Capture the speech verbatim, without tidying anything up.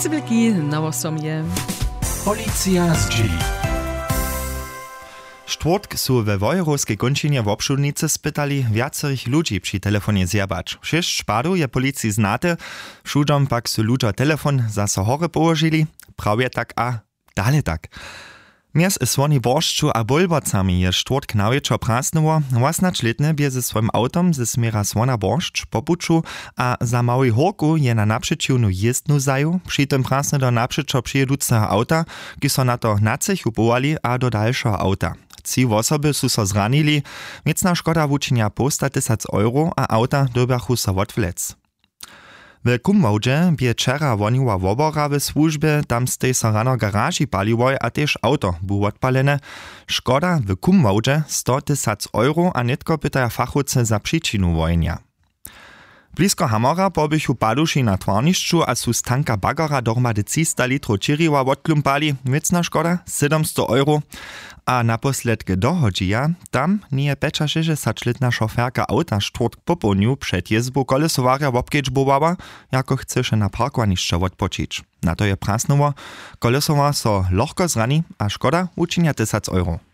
Witajcie wielki na osomie. Policja z dzieli. Štwórtk su we Wojewódzkiej kończynie w obszudnicy spytali wiacerich ludzi przy telefonie zjebać. Sześć szpadów je policji znate, wszudom pak su ludzie telefon zase hory położyli, prawie tak a dalej tak. Mies słoni borszczu a bulbocami je štwórtk na wieczor prasnowo, własnacz letny bie ze swoim autom ze smiera słona borszcz po puczu, a za mały horku je na naprzeciwnu jezdnu zaju, przy tym prasne do naprzeczo przyjeducego auta, ki so na to na cech upowali a do dalszego auta. Ci osoby su so zranili, miecna szkoda wučinia posta tysac euro, a auta dobiachu so odwlec. W Kumwałdźe bie wczera woniła wobora w służbie, tam stej so rano garaži paliwoj, a też auto bu odpalene. Szkoda w Kumwałdźe sto tysac euro, a netko pytaja fachowce za przyczynu wojnia. Blisko Hamora pobychu paduši na twarnišću, a su z tanka bagara dohromady trzysta litrów čiriwa odklumpali, miecna szkoda siedemsto euro. A naposledke dohodžija, tam nije peča šestdesatletna šoferka auta štvrtk popołudniu przed jezbu kolesowarja wobkedźbowała, jako chceše na parkowanišće odpočić. Na to je prasnowo, kolesowa so lohko zrani, a szkoda učinia tysac euro.